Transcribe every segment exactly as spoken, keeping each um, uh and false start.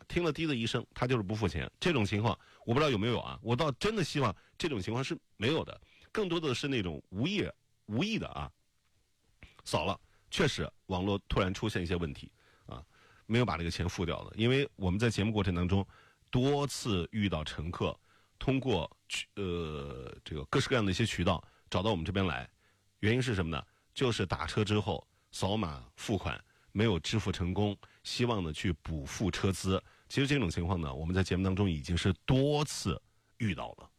听了滴的一声，他就是不付钱。这种情况我不知道有没有啊，我倒真的希望这种情况是没有的，更多的是那种无意无意的啊，扫了，确实网络突然出现一些问题啊，没有把这个钱付掉的。因为我们在节目过程当中多次遇到乘客通过呃这个各式各样的一些渠道找到我们这边来，原因是什么呢？就是打车之后扫码付款没有支付成功，希望呢去补付车资。其实这种情况呢，我们在节目当中已经是多次遇到了。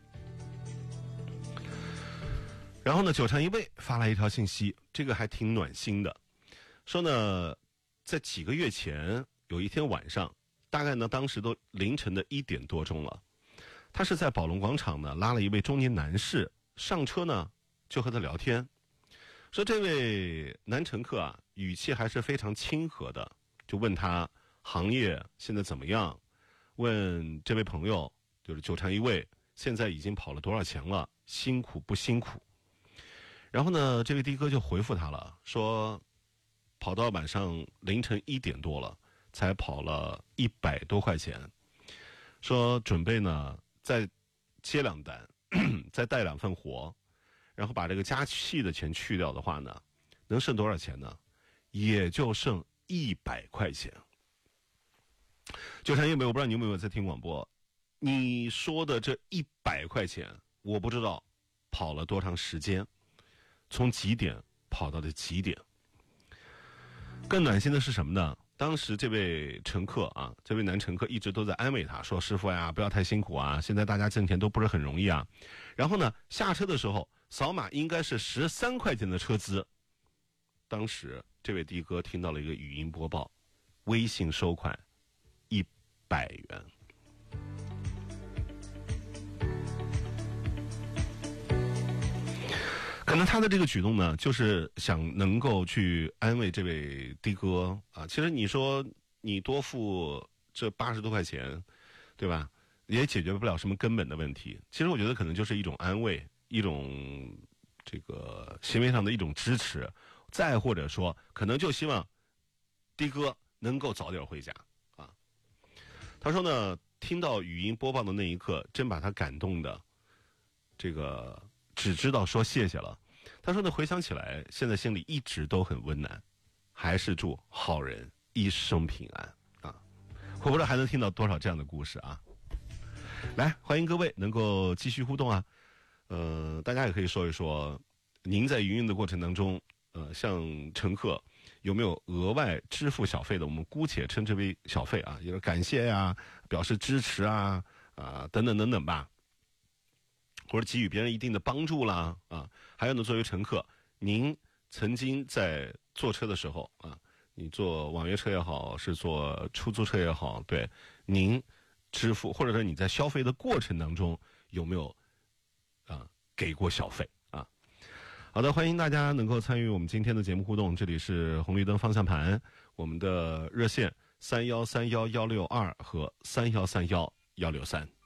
然后呢，九禅一位发来一条信息，这个还挺暖心的，说呢，在几个月前有一天晚上，大概呢当时都凌晨的一点多钟了，他是在宝龙广场呢拉了一位中年男士上车呢，就和他聊天。说这位男乘客啊，语气还是非常亲和的，就问他行业现在怎么样，问这位朋友就是九禅一位现在已经跑了多少钱了，辛苦不辛苦。然后呢，这位的哥就回复他了，说跑到晚上凌晨一点多了才跑了一百多块钱，说准备呢再接两单再带两份活，然后把这个加气的钱去掉的话呢，能剩多少钱呢？也就剩一百块钱。九禅一位，我不知道你有没有在听广播，你说的这一百块钱，我不知道跑了多长时间，从几点跑到的几点。更暖心的是什么呢？当时这位乘客啊，这位男乘客一直都在安慰他，说师傅呀，不要太辛苦啊，现在大家挣钱都不是很容易啊。然后呢，下车的时候扫码应该是十三块钱的车资。当时这位的哥听到了一个语音播报，微信收款一百元。可能他的这个举动呢，就是想能够去安慰这位的哥啊。其实你说你多付这八十多块钱，对吧？也解决不了什么根本的问题。其实我觉得可能就是一种安慰，一种这个行为上的一种支持，再或者说，可能就希望的哥能够早点回家啊。他说呢，听到语音播报的那一刻，真把他感动的，这个只知道说谢谢了。他说呢，回想起来，现在心里一直都很温暖，还是祝好人一生平安啊！我不知道还能听到多少这样的故事啊！来，欢迎各位能够继续互动啊！呃，大家也可以说一说，您在营运的过程当中，呃，向乘客有没有额外支付小费的？我们姑且称之为小费啊，就是感谢呀、啊、表示支持啊啊等等等等吧。或者给予别人一定的帮助啦啊，还有呢，作为乘客，您曾经在坐车的时候啊，你坐网约车也好，是坐出租车也好，对，您支付或者说你在消费的过程当中有没有啊给过小费啊？好的，欢迎大家能够参与我们今天的节目互动，这里是红绿灯方向盘，我们的热线三幺三幺幺六二和三幺三幺幺六三。